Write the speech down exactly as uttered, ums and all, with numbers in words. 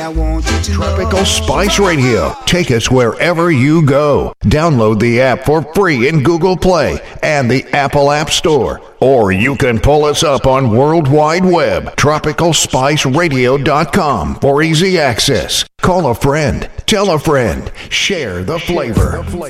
I want you to Tropical know. Spice Radio. Take us wherever you go. Download the app for free in Google Play and the Apple App Store. Or you can pull us up on World Wide Web, tropical spice radio dot com for easy access. Call a friend, tell a friend, share the flavor.